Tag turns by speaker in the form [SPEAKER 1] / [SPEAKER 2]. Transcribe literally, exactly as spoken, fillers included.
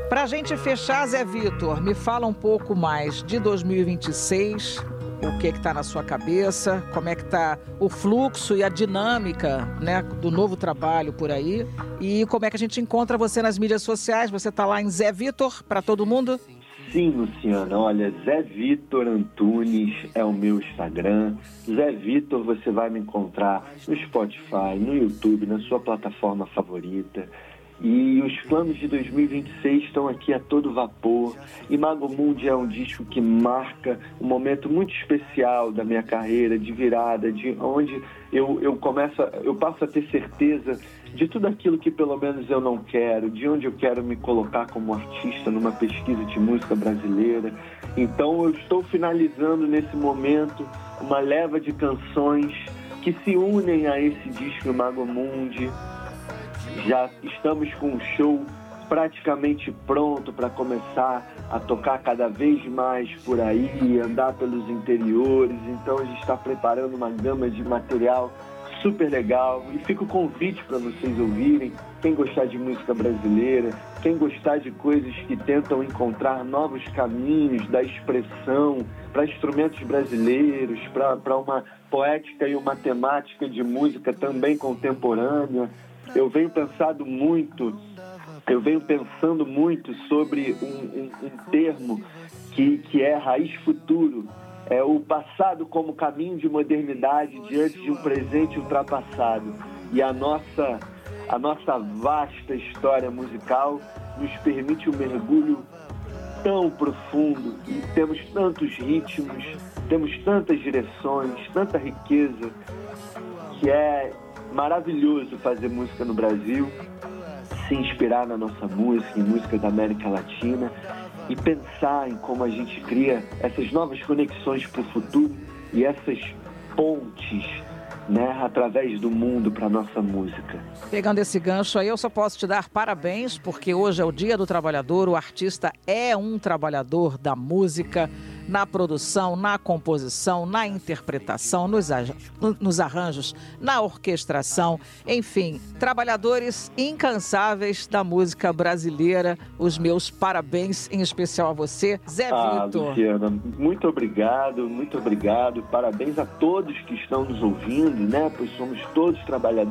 [SPEAKER 1] Para a gente fechar, Zé Vitor, me fala um pouco mais de dois mil e vinte e seis, o que está na sua cabeça, como é que está o fluxo e a dinâmica, né, do novo trabalho por aí, e como é que a gente encontra você nas mídias sociais. Você está lá em Zé Vitor para todo mundo?
[SPEAKER 2] Sim, Luciana, olha, Zé Vitor Antunes é o meu Instagram. Zé Vitor, você vai me encontrar no Spotify, no YouTube, na sua plataforma favorita. E os planos de dois mil e vinte e seis estão aqui a todo vapor. E Mago Mundi é um disco que marca um momento muito especial da minha carreira, de virada, de onde eu, eu começo, a, eu passo a ter certeza de tudo aquilo que pelo menos eu não quero, de onde eu quero me colocar como artista numa pesquisa de música brasileira. Então eu estou finalizando nesse momento uma leva de canções que se unem a esse disco Mago Mundi. Já estamos com um show praticamente pronto para começar a tocar cada vez mais por aí, andar pelos interiores. Então a gente está preparando uma gama de material super legal. E fica o convite para vocês ouvirem. Quem gostar de música brasileira, quem gostar de coisas que tentam encontrar novos caminhos da expressão para instrumentos brasileiros, para uma poética e uma temática de música também contemporânea. Eu venho pensando muito, eu venho pensando muito sobre um, um, um termo que, que é raiz futuro. É o passado como caminho de modernidade diante de um presente ultrapassado. E a nossa, a nossa vasta história musical nos permite um mergulho tão profundo e temos tantos ritmos, temos tantas direções, tanta riqueza, que é maravilhoso fazer música no Brasil, se inspirar na nossa música, em música da América Latina e pensar em como a gente cria essas novas conexões para o futuro e essas pontes, né, através do mundo para a nossa música.
[SPEAKER 1] Pegando esse gancho aí, eu só posso te dar parabéns, porque hoje é o Dia do Trabalhador, o artista é um trabalhador da música, na produção, na composição, na interpretação, nos, nos arranjos, na orquestração, enfim, trabalhadores incansáveis da música brasileira. Os meus parabéns, em especial a você, Zé
[SPEAKER 2] ah,
[SPEAKER 1] Vitor.
[SPEAKER 2] Luciana, muito obrigado, muito obrigado. Parabéns a todos que estão nos ouvindo, né? Pois somos todos trabalhadores